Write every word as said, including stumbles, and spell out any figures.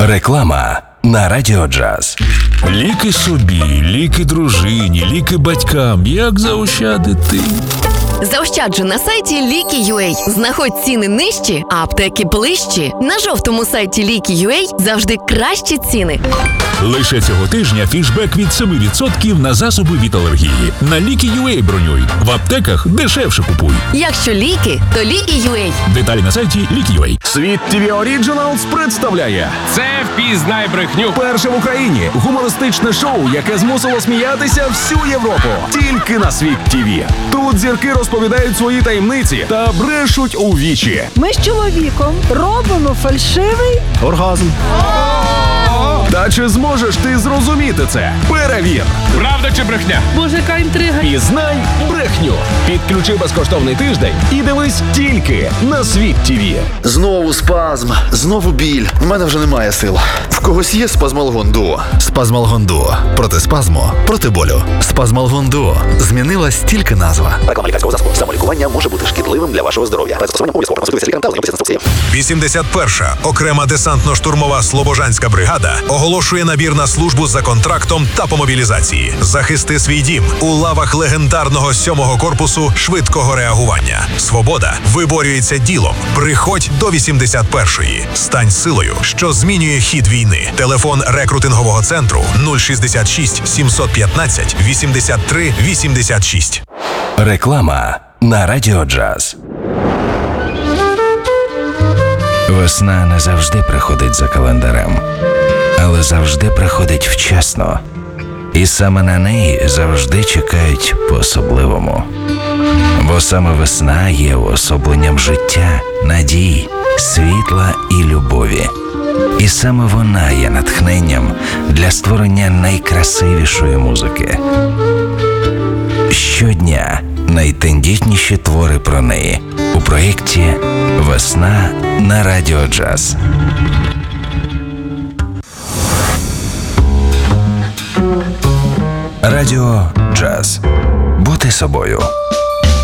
Реклама на Радіо Джаз. Ліки собі, ліки дружині, ліки батькам. Як заощадити? Заощаджу на сайті ліки крапка ю а. Знаходь ціни нижчі, а аптеки ближчі. На жовтому сайті ліки крапка ю а завжди кращі ціни. Лише цього тижня фішбек від сім відсотків на засоби від алергії. На ліки крапка ю а бронюй. В аптеках дешевше купуй. Якщо ліки, то ліки крапка ю а. Деталі на сайті ліки крапка ю а. Світ ТВ Оріджиналс представляє Це «Впізнай брехню». перше в Україні гумористичне шоу, яке змусило сміятися всю Європу. Тільки на Світ ТВ. Тут зірки розповідають свої таємниці та брешуть у вічі. Ми з чоловіком робимо фальшивий Оргазм. Та чи зможеш ти зрозуміти це? Перевір! Правда чи брехня? Боже, яка інтрига. Пізнай брехню. Підключи безкоштовний тиждень і дивись тільки на Світ ТВ. Знову спазм, знову біль. У мене вже немає сил. В когось є спазмалгон дуо? Спазмалгон дуо. Проти спазму, проти болю. Спазмалгон дуо. Змінилась тільки назва. Реклама лікарського засобу. Самолікування може бути шкідливим для вашого здоров'я. Перед застосуванням обов'язково консультуйтеся з лікарем та ознайомтеся з інструкцією. вісімдесят перша окрема десантно-штурмова Слобожанська бригада оголошує набір на службу за контрактом та по мобілізації. Захисти свій дім у лавах легендарного сьомого корпусу швидкого реагування. Свобода виборюється ділом. Приходь до вісімдесят першої. Стань силою, що змінює хід війни. Телефон рекрутингового центру нуль шістдесят шість сімсот п'ятнадцять вісімдесят три вісімдесят шість. Реклама на Радіо Джаз. Весна не завжди приходить за календарем, але завжди приходить вчасно. І саме на неї завжди чекають по-особливому. Бо саме весна є уособленням життя, надії, світла і любові. І саме вона є натхненням для створення найкрасивішої музики. Щодня найтендітніші твори про неї у проєкті «Весна» на Радіо Джаз. Радіо Джаз. Бути собою.